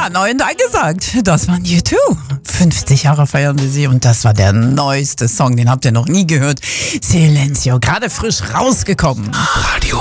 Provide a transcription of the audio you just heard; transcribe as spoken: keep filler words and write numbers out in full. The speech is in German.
Ja, neu und angesagt. Das waren U zwei. fünfzig Jahre feiern wir sie und das war der neueste Song, den habt ihr noch nie gehört. Silencio, gerade frisch rausgekommen. Radio